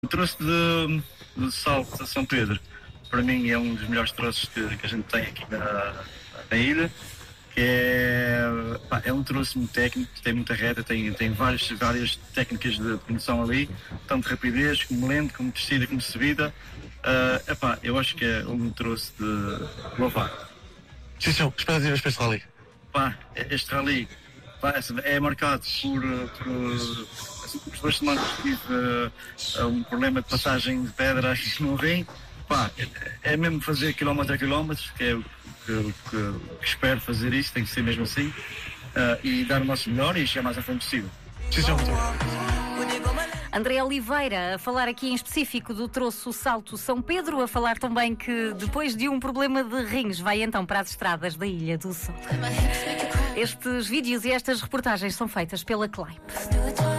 Trouxe de Salto a São Pedro. Para mim é um dos melhores troços que a gente tem aqui na ilha. Que é um troço muito técnico, tem muita reta, tem várias técnicas de condução ali, tanto rapidez, como lento, como descida, como subida. Eu acho que é um troço de louvar. Sim, senhor. Expectativas para este rally? Este rally é marcado por 2 semanas que tive um problema de passagem de pedra no rim. É mesmo fazer quilómetro a quilómetro, que é o que espero fazer isso, tem que ser mesmo assim, e dar o nosso melhor e chegar mais à frente possível. Sim, senhor. André Oliveira a falar aqui em específico do troço Salto São Pedro, a falar também que depois de um problema de rins vai então para as estradas da Ilha do Sol. Estes vídeos e estas reportagens são feitas pela Clipe.